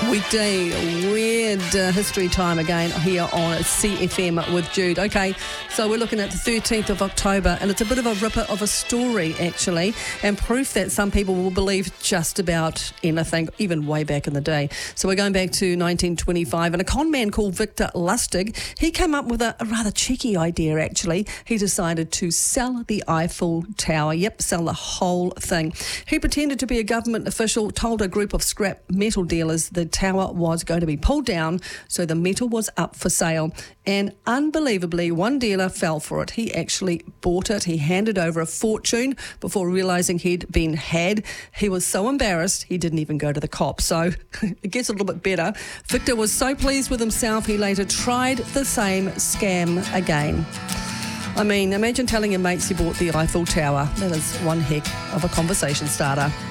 Weekday, weird history time again here on CFM with Jude. Okay, so we're looking at the 13th of October, and it's a bit of a ripper of a story, actually, and proof that some people will believe just about anything, even way back in the day. So we're going back to 1925, and a con man called Victor Lustig, he came up with a rather cheeky idea, actually. He decided to sell the Eiffel Tower. Yep, sell the whole thing. He pretended to be a government official, told a group of scrap metal dealers the tower was going to be pulled down, so the metal was up for sale. And unbelievably, one dealer fell for it. He actually bought it. He handed over a fortune before realising he'd been had. He was so embarrassed, he didn't even go to the cops. So it gets a little bit better. Victor was so pleased with himself, he later tried the same scam again. I mean, imagine telling your mates you bought the Eiffel Tower. That is one heck of a conversation starter.